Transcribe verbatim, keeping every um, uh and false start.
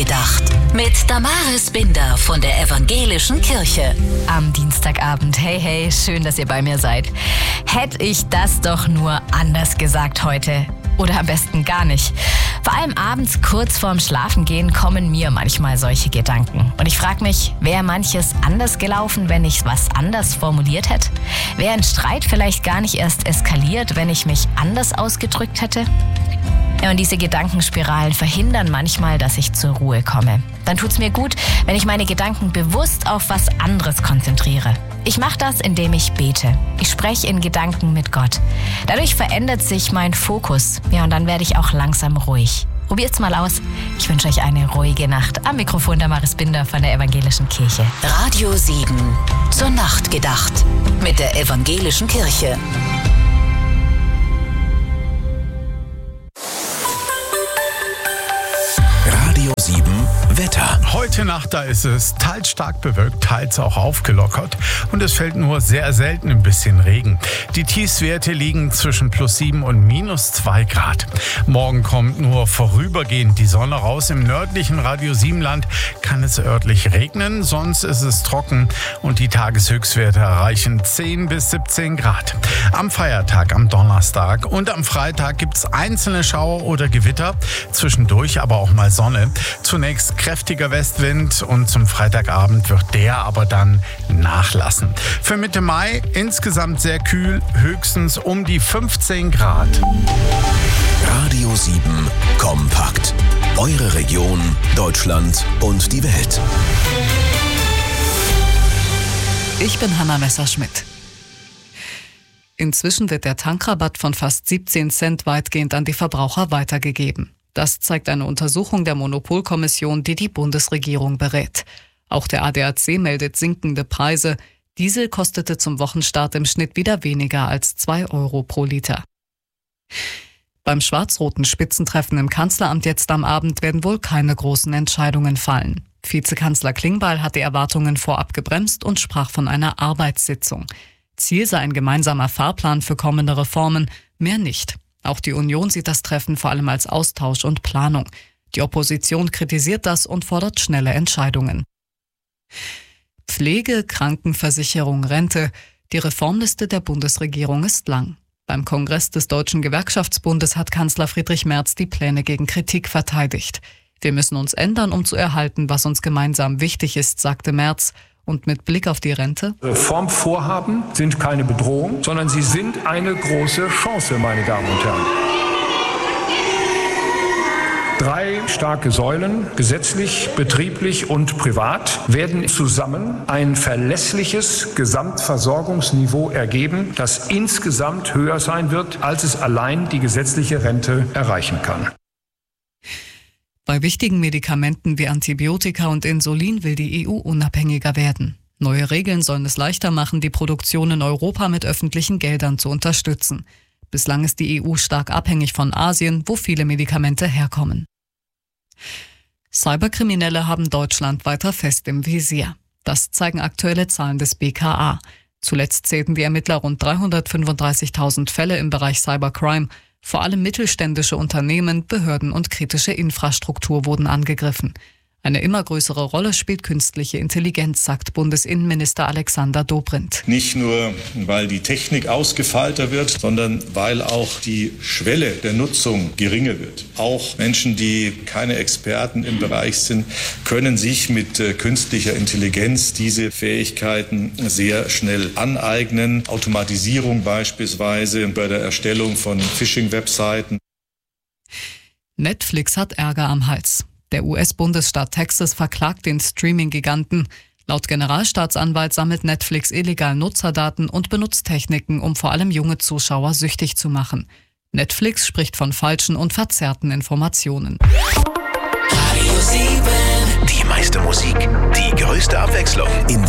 gedacht. Mit Damaris Binder von der Evangelischen Kirche. Am Dienstagabend. Hey, hey, schön, dass ihr bei mir seid. Hätte ich das doch nur anders gesagt heute. Oder am besten gar nicht. Vor allem abends kurz vorm Schlafengehen kommen mir manchmal solche Gedanken. Und ich frage mich, wäre manches anders gelaufen, wenn ich was anders formuliert hätte? Wäre ein Streit vielleicht gar nicht erst eskaliert, wenn ich mich anders ausgedrückt hätte? Ja, und diese Gedankenspiralen verhindern manchmal, dass ich zur Ruhe komme. Dann tut's mir gut, wenn ich meine Gedanken bewusst auf was anderes konzentriere. Ich mache das, indem ich bete. Ich spreche in Gedanken mit Gott. Dadurch verändert sich mein Fokus. Ja, und dann werde ich auch langsam ruhig. Probiert's mal aus. Ich wünsche euch eine ruhige Nacht. Am Mikrofon Damaris Binder von der Evangelischen Kirche. Radio sieben. Zur Nacht gedacht. Mit der Evangelischen Kirche. Radio sieben Wetter. Heute Nacht, da ist es teils stark bewölkt, teils auch aufgelockert und es fällt nur sehr selten ein bisschen Regen. Die Tiefstwerte liegen zwischen plus sieben und minus zwei Grad. Morgen kommt nur vorübergehend die Sonne raus. Im nördlichen Radio sieben Land kann es örtlich regnen, sonst ist es trocken und die Tageshöchstwerte erreichen zehn bis siebzehn Grad. Am Feiertag, am Donnerstag und am Freitag gibt es einzelne Schauer oder Gewitter, zwischendurch aber auch mal Sonne. Zunächst kräftiger Westwind und zum Freitagabend wird der aber dann nachlassen. Für Mitte Mai insgesamt sehr kühl, höchstens um die fünfzehn Grad. Radio sieben kompakt. Eure Region, Deutschland und die Welt. Ich bin Hanna Messerschmidt. Inzwischen wird der Tankrabatt von fast siebzehn Cent weitgehend an die Verbraucher weitergegeben. Das zeigt eine Untersuchung der Monopolkommission, die die Bundesregierung berät. Auch der A D A C meldet sinkende Preise. Diesel kostete zum Wochenstart im Schnitt wieder weniger als zwei Euro pro Liter. Beim schwarz-roten Spitzentreffen im Kanzleramt jetzt am Abend werden wohl keine großen Entscheidungen fallen. Vizekanzler Klingbeil hat die Erwartungen vorab gebremst und sprach von einer Arbeitssitzung. Ziel sei ein gemeinsamer Fahrplan für kommende Reformen, mehr nicht. Auch die Union sieht das Treffen vor allem als Austausch und Planung. Die Opposition kritisiert das und fordert schnelle Entscheidungen. Pflege, Krankenversicherung, Rente. Die Reformliste der Bundesregierung ist lang. Beim Kongress des Deutschen Gewerkschaftsbundes hat Kanzler Friedrich Merz die Pläne gegen Kritik verteidigt. Wir müssen uns ändern, um zu erhalten, was uns gemeinsam wichtig ist, sagte Merz. Und mit Blick auf die Rente? Reformvorhaben sind keine Bedrohung, sondern sie sind eine große Chance, meine Damen und Herren. Drei starke Säulen, gesetzlich, betrieblich und privat, werden zusammen ein verlässliches Gesamtversorgungsniveau ergeben, das insgesamt höher sein wird, als es allein die gesetzliche Rente erreichen kann. Bei wichtigen Medikamenten wie Antibiotika und Insulin will die E U unabhängiger werden. Neue Regeln sollen es leichter machen, die Produktion in Europa mit öffentlichen Geldern zu unterstützen. Bislang ist die E U stark abhängig von Asien, wo viele Medikamente herkommen. Cyberkriminelle haben Deutschland weiter fest im Visier. Das zeigen aktuelle Zahlen des B K A. Zuletzt zählten die Ermittler rund dreihundertfünfunddreißigtausend Fälle im Bereich Cybercrime. Vor allem mittelständische Unternehmen, Behörden und kritische Infrastruktur wurden angegriffen. Eine immer größere Rolle spielt künstliche Intelligenz, sagt Bundesinnenminister Alexander Dobrindt. Nicht nur, weil die Technik ausgefeilter wird, sondern weil auch die Schwelle der Nutzung geringer wird. Auch Menschen, die keine Experten im Bereich sind, können sich mit äh, künstlicher Intelligenz diese Fähigkeiten sehr schnell aneignen. Automatisierung beispielsweise bei der Erstellung von Phishing-Webseiten. Netflix hat Ärger am Hals. Der U S-Bundesstaat Texas verklagt den Streaming-Giganten. Laut Generalstaatsanwalt sammelt Netflix illegal Nutzerdaten und benutzt Techniken, um vor allem junge Zuschauer süchtig zu machen. Netflix spricht von falschen und verzerrten Informationen. Die meiste Musik, die größte Abwechslung in